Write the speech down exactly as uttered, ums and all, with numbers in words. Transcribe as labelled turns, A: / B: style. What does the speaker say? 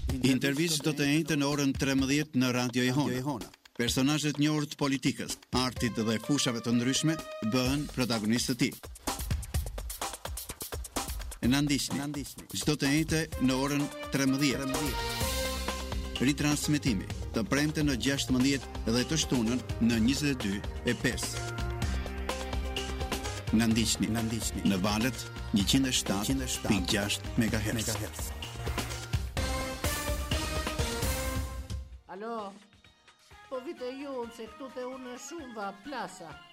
A: Intervistë do të njëjtë në orën tretëmbëdhjetë në Radio Ihona. Personazhet e njohur të politikës, artit dhe fushave të ndryshme bëhen protagonistë të tij. Na ndiqni. Çdo të njëjtë në orën tretëmbëdhjetë. Ritransmetimi të premte në gjashtëmbëdhjetë dhe të shtunën në njëzet e dy e pesë. Na ndiqni. Në valët njëqind e shtatë pikë gjashtë megahertz.
B: Alo, po vite ju se këtu te unë shumë va plasa.